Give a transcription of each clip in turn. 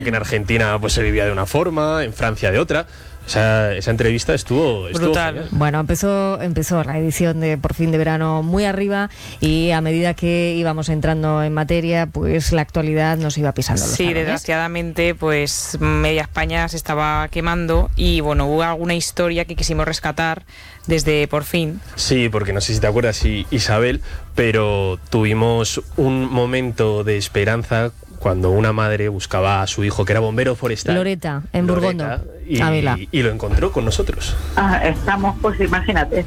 que en Argentina pues se vivía de una forma, en Francia de otra. Esa entrevista estuvo brutal. Genial. Bueno, empezó la edición de Por Fin de Verano muy arriba, y a medida que íbamos entrando en materia, pues la actualidad nos iba pisando los talones. Desgraciadamente, pues media España se estaba quemando, y bueno, hubo alguna historia que quisimos rescatar desde Por Fin. Sí, porque no sé si te acuerdas, Isabel, pero tuvimos un momento de esperanza cuando una madre buscaba a su hijo, que era bombero forestal. Loreta, en Burgondo, Ávila. Y lo encontró con nosotros. Estamos, pues imagínate.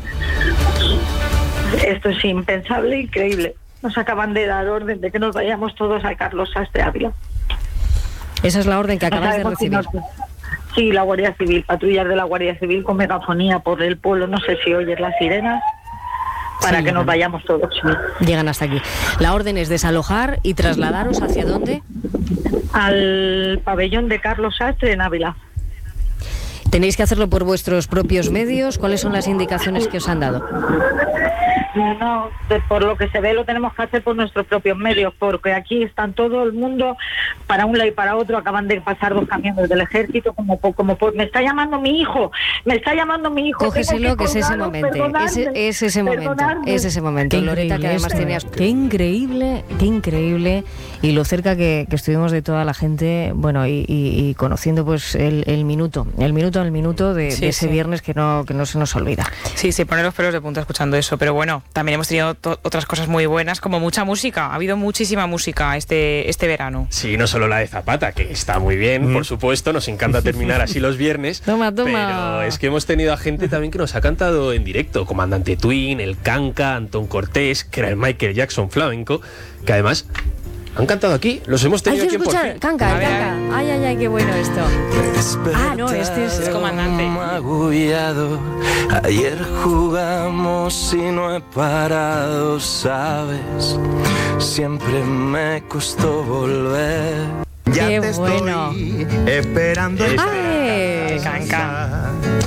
Esto es impensable, increíble. Nos acaban de dar orden de que nos vayamos todos a Carlos Sastre Ávila. Esa es la orden que acabas de recibir. Sí, la Guardia Civil, patrullas de la Guardia Civil con megafonía por el pueblo. No sé si oyes las sirenas. Para que nos vayamos todos. Llegan hasta aquí. La orden es desalojar y trasladaros ¿hacia dónde? Al pabellón de Carlos Sastre en Ávila. ¿Tenéis que hacerlo por vuestros propios medios? ¿Cuáles son las indicaciones que os han dado? No, por lo que se ve lo tenemos que hacer por nuestros propios medios, porque aquí están todo el mundo para un lado y para otro. Acaban de pasar 2 camiones del ejército, me está llamando mi hijo, Cógeselo, que es ese momento, es ese momento. Loreta, que además tenías... Qué increíble, y lo cerca que estuvimos de toda la gente, bueno, y conociendo pues el minuto de ese viernes que no se nos olvida. Sí, se ponen los pelos de punta escuchando eso, pero bueno, también hemos tenido otras cosas muy buenas, como mucha música. Ha habido muchísima música este verano. Sí, no solo la de Zapata, que está muy bien, por supuesto, nos encanta terminar así los viernes. Toma. Pero es que hemos tenido a gente también que nos ha cantado en directo, Comandante Twin, el Canca, Antón Cortés, que era el Michael Jackson flamenco, que además han cantado aquí, los hemos tenido aquí en Por Fin. Canca. Ay, qué bueno esto. No, este es Comandante. Magullado. Ayer jugamos y no he parado, ¿sabes? Siempre me costó volver. Qué bueno. Esperando. Ay, Canca.